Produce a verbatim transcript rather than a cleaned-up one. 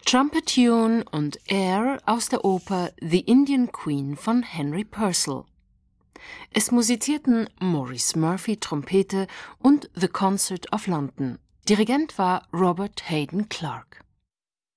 Trumpet-Tune und Air aus der Oper The Indian Queen von Henry Purcell. Es musizierten Maurice Murphy Trompete und The Concert of London. Dirigent war Robert Hayden Clark.